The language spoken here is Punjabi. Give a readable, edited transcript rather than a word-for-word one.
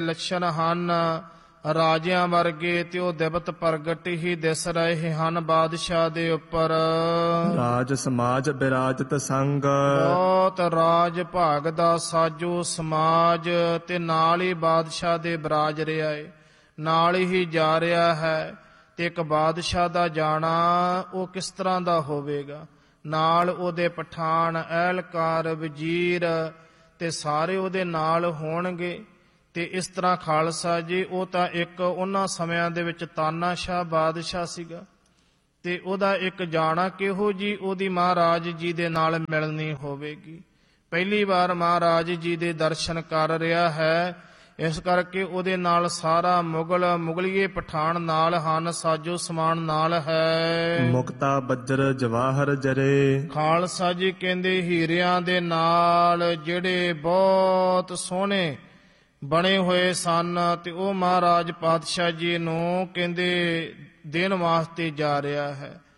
ਲੱਛਣ ਹਨ ਰਾਜਿਆਂ ਵਰਗੇ, ਤੇ ਉਹ ਦਿਵਤ ਪ੍ਰਗਟ ਹੀ ਦਿਸ ਰਹੇ ਹਨ ਬਾਦਸ਼ਾਹ ਦੇ ਉੱਪਰ। ਰਾਜ ਸਮਾਜ ਬਿਰਾਜਤ ਸੰਗ, ਬਹੁਤ ਰਾਜ ਭਾਗ ਦਾ ਸਾਜੋ ਸਮਾਜ, ਤੇ ਨਾਲ ਹੀ ਬਾਦਸ਼ਾਹ ਦੇ ਬਰਾਜ ਰਿਹਾ ਏ, ਨਾਲ ਹੀ ਜਾ ਰਿਹਾ ਹੈ। ਤੇ ਇੱਕ ਬਾਦਸ਼ਾਹ ਦਾ ਜਾਣਾ ਉਹ ਕਿਸ ਤਰ੍ਹਾਂ ਦਾ ਹੋਵੇਗਾ, ਨਾਲ ਉਹਦੇ ਪਠਾਨ, ਅਹਿਲਕਾਰ, ਵਜ਼ੀਰ ਤੇ ਸਾਰੇ ਉਹਦੇ ਨਾਲ ਹੋਣਗੇ। ਤੇ ਇਸ ਤਰ੍ਹਾਂ ਖਾਲਸਾ ਜੀ ਉਹ ਤਾਂ ਇੱਕ ਉਹਨਾਂ ਸਮਿਆਂ ਦੇ ਵਿੱਚ ਤਾਨਾਸ਼ਾਹ ਬਾਦਸ਼ਾਹ ਸੀਗਾ, ਤੇ ਉਹਦਾ ਇੱਕ ਜਾਣਾ ਕਿਹੋ ਜੀ ਉਹਦੀ ਮਹਾਰਾਜ ਜੀ ਦੇ ਨਾਲ ਮਿਲਣੀ ਹੋਵੇਗੀ। ਪਹਿਲੀ ਵਾਰ ਮਹਾਰਾਜ ਜੀ ਦੇ ਦਰਸ਼ਨ ਕਰ ਰਿਹਾ ਹੈ, ਇਸ ਕਰਕੇ ਉਹਦੇ ਨਾਲ ਸਾਰਾ ਮੁਗਲੀਏ ਪਠਾਨ ਨਾਲ ਹਨ, ਸਾਜੋ ਸਮਾਨ ਨਾਲ ਹੈ। ਮੁਕਤਾ ਬੱਜਰ ਜਵਾਹਰ ਜਰੇ, ਖਾਲਸਾ ਜੀ ਕਹਿੰਦੇ ਹੀਰਿਆਂ ਦੇ ਨਾਲ ਜਿਹੜੇ ਬਹੁਤ ਸੋਹਣੇ ਬਣੇ ਹੋਏ ਸਨ, ਤੇ ਉਹ ਮਹਾਰਾਜ ਪਾਤਸ਼ਾਹ ਜੀ ਨੂੰ ਕਹਿੰਦੇ ਦੇਣ ਵਾਸਤੇ ਜਾ ਰਿਹਾ ਹੈ।